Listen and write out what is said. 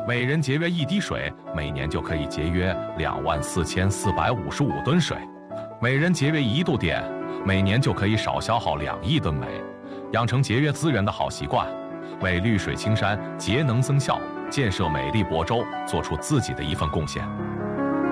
每人节约1滴水，每年就可以节约24455吨水；每人节约1度电，每年就可以少消耗2亿吨煤。养成节约资源的好习惯，为绿水青山节能增效、建设美丽亳州做出自己的一份贡献。